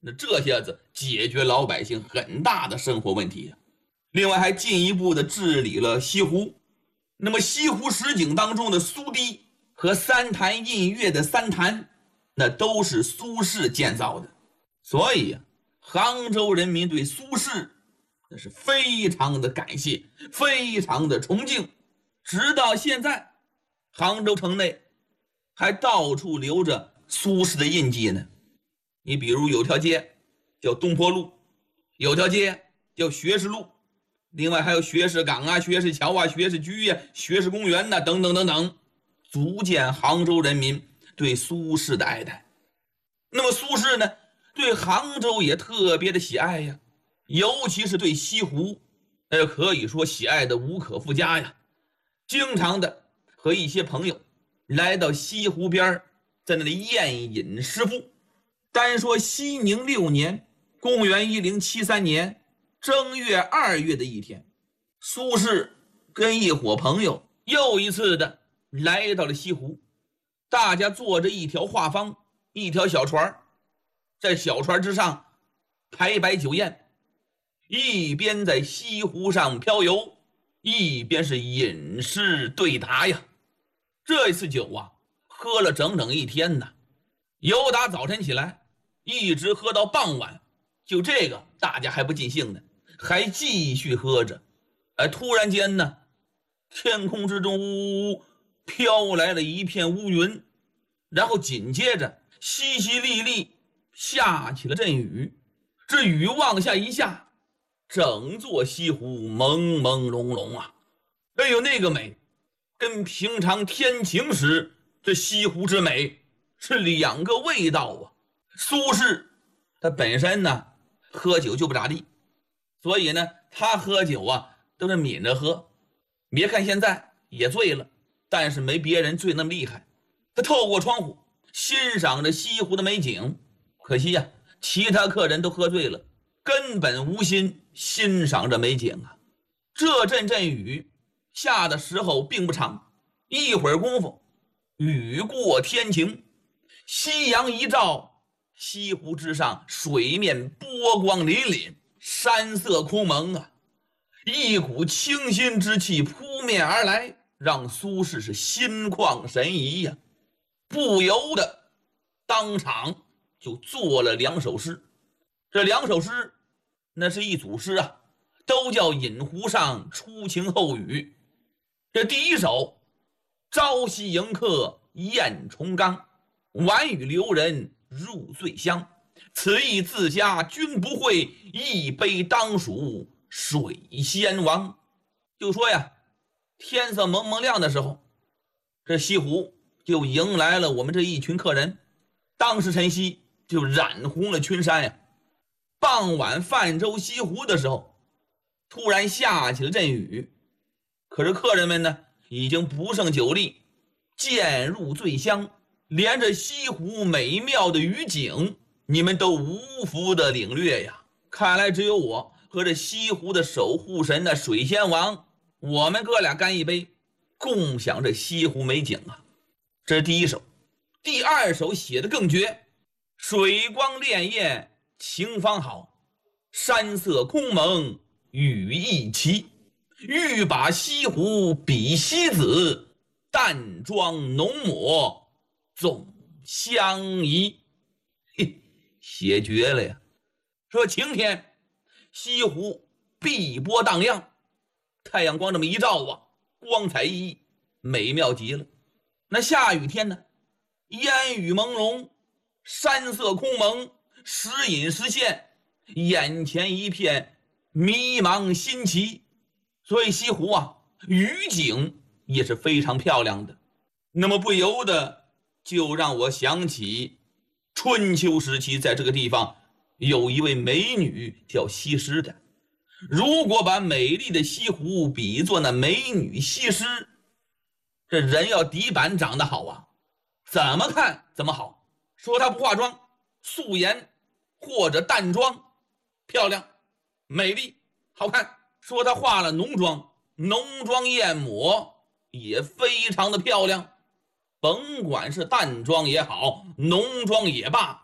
那这下子解决老百姓很大的生活问题呀。另外还进一步的治理了西湖。那么西湖十景当中的苏堤和三潭印月的三潭，那都是苏轼建造的。所以啊，杭州人民对苏轼那是非常的感谢，非常的崇敬。直到现在，杭州城内还到处留着苏轼的印记呢。你比如有条街叫东坡路，有条街叫学士路，另外还有学士岗啊、学士桥啊、学士居啊、学士公园呐、等等等等，足见杭州人民对苏轼的爱戴。那么苏轼呢，对杭州也特别的喜爱呀，尤其是对西湖，可以说喜爱的无可复加呀。经常的和一些朋友来到西湖边，在那里宴饮诗赋。单说熙宁6年，公元1073年正月2月的一天，苏轼跟一伙朋友又一次的来到了西湖。大家坐着一条画舫，一条小船，在小船之上排摆酒宴，一边在西湖上漂游，一边是吟诗对答呀。这次酒啊，喝了整整一天呢，由打早晨起来一直喝到傍晚，就这个大家还不尽兴呢，还继续喝着。突然间呢，天空之中飘来了一片乌云，然后紧接着淅淅沥沥下起了阵雨。这雨往下一下，整座西湖朦朦胧胧啊，哎呦那个美，跟平常天晴时这西湖之美是两个味道啊。苏轼他本身呢喝酒就不咋地，所以呢他喝酒啊都是抿着喝。别看现在也醉了，但是没别人醉那么厉害。他透过窗户欣赏着西湖的美景，可惜呀，其他客人都喝醉了，根本无心欣赏这美景啊。这阵阵雨下的时候并不长，一会儿功夫雨过天晴，夕阳一照，西湖之上水面波光粼粼，山色空蒙啊，一股清新之气扑面而来，让苏轼是心旷神怡呀，不由得当场就做了2首诗。这2首诗那是一组诗啊，都叫饮湖上初晴后雨。这第一首，朝夕迎客宴重冈，晚雨留人入醉乡，此意自家君不会，一杯当属水仙王。就说呀，天色蒙蒙亮的时候，这西湖就迎来了我们这一群客人，当时晨曦就染红了群山呀。傍晚泛舟西湖的时候，突然下起了阵雨，可是客人们呢已经不胜酒力，渐入醉乡，连着西湖美妙的雨景你们都无福的领略呀。看来只有我和这西湖的守护神的水仙王，我们哥俩干一杯，共享这西湖美景啊。这是第一首。第二首写的更绝，水光潋滟晴方好，山色空蒙雨亦奇，欲把西湖比西子，淡妆浓抹总相宜。嘿，写绝了呀。说晴天西湖碧波荡漾，太阳光这么一照啊，光彩熠熠，美妙极了。那下雨天呢，烟雨朦胧，山色空蒙，时隐时现，眼前一片迷茫新奇。所以西湖啊，雨景也是非常漂亮的。那么不由得就让我想起春秋时期在这个地方有一位美女叫西施的。如果把美丽的西湖比作那美女西施，这人要底板长得好啊，怎么看怎么好。说她不化妆，素颜或者淡妆，漂亮美丽好看。说她化了浓妆，浓妆艳抹，也非常的漂亮。甭管是淡妆也好，浓妆也罢，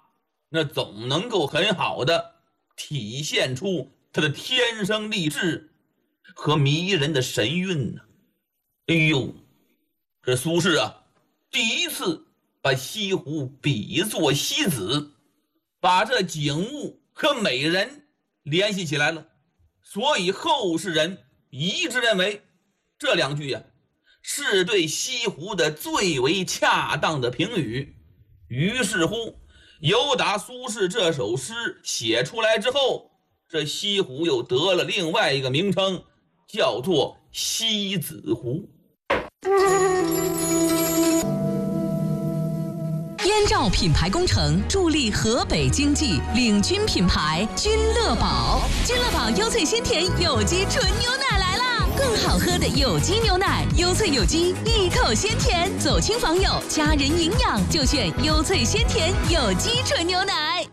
那总能够很好的体现出他的天生丽质和迷人的神韵呢。哎呦，这苏轼啊，第一次把西湖比作西子，把这景物和美人联系起来了，所以后世人一致认为这两句啊是对西湖的最为恰当的评语。于是乎，由打苏轼这首诗写出来之后，这西湖又得了另外一个名称，叫做西子湖。 燕赵品牌工程助力河北经济，领军品牌君乐宝。君乐宝优萃鲜甜有机纯牛奶来啦！更好喝的有机牛奶，优萃有机，一口鲜甜，走亲访友，家人营养就选优萃鲜甜有机纯牛奶。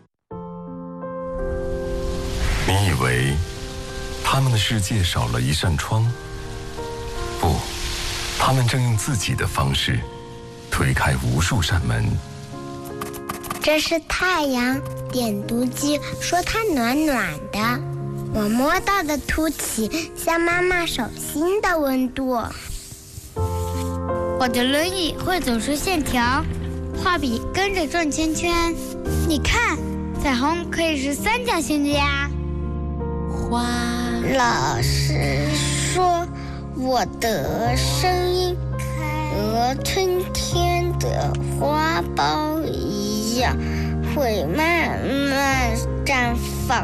你以为他们的世界少了一扇窗？不，他们正用自己的方式推开无数扇门。 这是太阳，点读机说它暖暖的，我摸到的凸起像妈妈手心的温度。 我的轮椅会走出线条，画笔跟着转圈圈。你看，彩虹可以是三角形的呀。 老师说我的声音和春天的花苞一样，会慢慢绽放。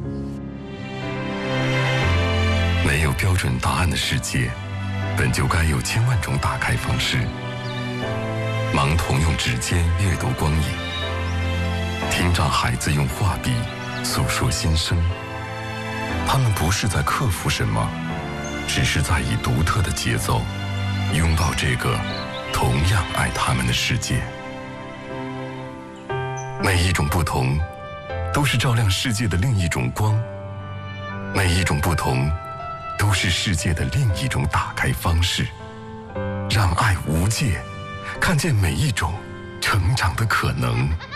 没有标准答案的世界，本就该有千万种打开方式。盲童用指尖阅读光影，听障孩子用画笔诉说心声。他们不是在克服什么，只是在以独特的节奏拥抱这个同样爱他们的世界。每一种不同都是照亮世界的另一种光，每一种不同都是世界的另一种打开方式。让爱无界，看见每一种成长的可能。